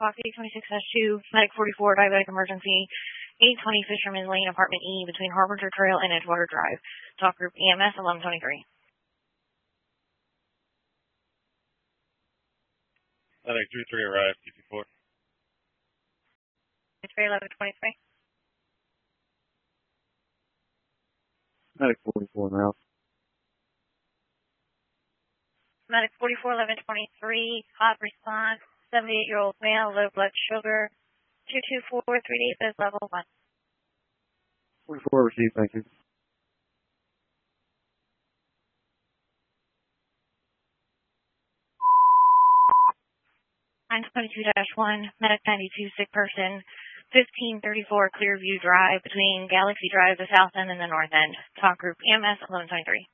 Fox 826-2, Medic 44, diabetic emergency, 820 Fisherman's Lane, Apartment E, between Harbinger Trail and Edgewater Drive. Talk group EMS 1123. Medic 33 arrived, TP4. 1123. Medic 44 now. Medic 44, 1123, hot response, 78-year-old male, low blood sugar, 224, 38 bed level 1. 44 received, thank you. 922-1, Medic 92, sick person, 1534 Clearview Drive, between Galaxy Drive, the south end and the north end. Talk group EMS 1123.